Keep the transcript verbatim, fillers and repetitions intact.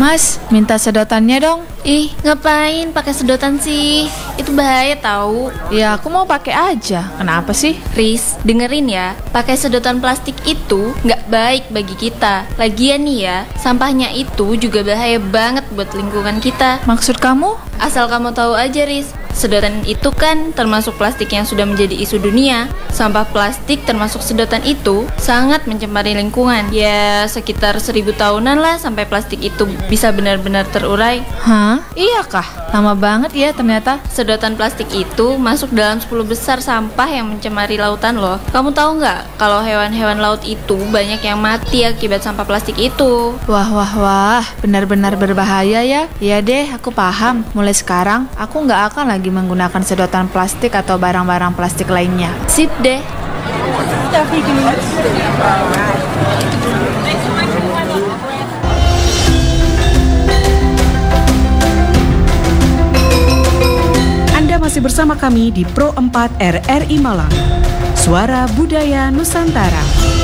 Mas, minta sedotannya dong. Ih, ngapain pakai sedotan sih? Itu bahaya tahu. Ya, aku mau pakai aja. Kenapa sih? Riz, dengerin ya. Pakai sedotan plastik itu nggak baik bagi kita. Lagian nih ya, sampahnya itu juga bahaya banget buat lingkungan kita. Maksud kamu? Asal kamu tahu aja, Riz. Sedotan itu kan termasuk plastik yang sudah menjadi isu dunia. Sampah plastik termasuk sedotan itu sangat mencemari lingkungan. Ya, sekitar seribu tahunan lah sampai plastik itu bisa benar-benar terurai. Hah? Iya kah? Lama banget ya ternyata. Sedotan plastik itu masuk dalam sepuluh besar sampah yang mencemari lautan loh. Kamu tahu nggak kalau hewan-hewan laut itu banyak yang mati akibat sampah plastik itu? Wah, wah, wah. Benar-benar berbahaya ya. Iya deh, aku paham. Mulai sekarang, aku nggak akan lagi menggunakan sedotan plastik atau barang-barang plastik lainnya. Sip deh. Anda masih bersama kami di Pro empat R R I Malang, Suara Budaya Nusantara.